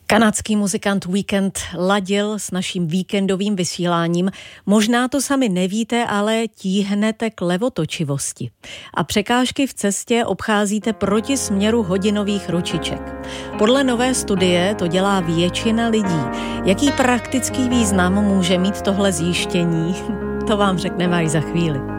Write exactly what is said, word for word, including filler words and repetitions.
Kanadský muzikant Weekend ladil s naším víkendovým vysíláním. Možná to sami nevíte, ale tíhnete k levotočivosti. A překážky v cestě obcházíte proti směru hodinových ručiček. Podle nové studie to dělá většina lidí. Jaký praktický význam může mít tohle zjištění? To vám řekneme až za chvíli.